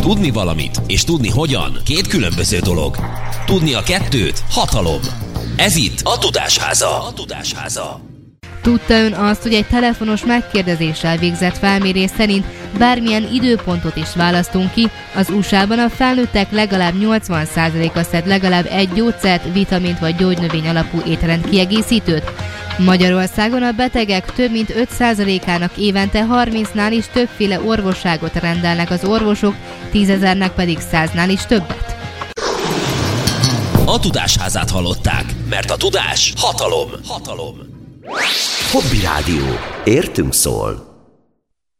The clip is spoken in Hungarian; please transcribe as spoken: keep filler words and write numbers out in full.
Tudni valamit és tudni hogyan két különböző dolog. Tudni a kettőt hatalom. Ez itt a Tudásháza. A Tudásháza. Tudta ön azt, hogy egy telefonos megkérdezéssel végzett felmérés szerint bármilyen időpontot is választunk ki, az u es á-ban a felnőttek legalább nyolcvan százaléka szed legalább egy gyógyszert, vitamint vagy gyógynövény alapú étrend kiegészítőt. Magyarországon a betegek több mint öt százalékának évente harmincnál is többféle orvosságot rendelnek az orvosok, tízezernek pedig száznál is többet. A Tudásházát hallották, mert a tudás hatalom. Hatalom. Hobby Rádió. Értünk szól.